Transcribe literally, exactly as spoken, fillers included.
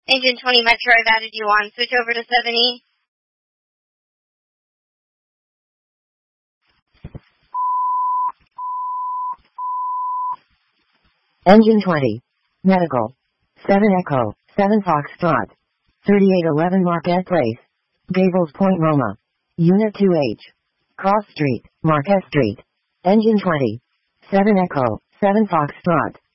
Engine twenty Metro, I've added you on. Switch over to seven E. Engine twenty. Medical. seven Echo, seven Foxtrot. thirty-eight eleven Marquette Place. Gables Point, Roma. Unit two H. Cross Street, Marquette Street. Engine twenty. seven Echo, seven Foxtrot.